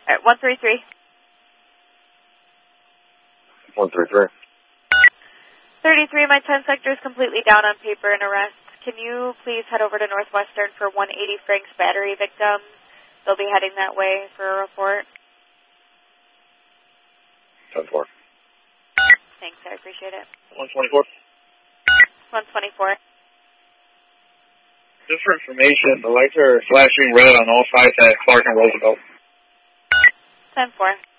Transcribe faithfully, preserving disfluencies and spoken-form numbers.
All right, one three three. one three three. thirty-three, my ten sector is completely down on paper and arrest. Can you please head over to Northwestern for one eighty Frank's Battery victim? They'll be heading that way for a report. ten four. Thanks, I appreciate it. one twenty-four. one twenty-four. Just for information, the lights are flashing red on all sides at Clark and Roosevelt. ten four.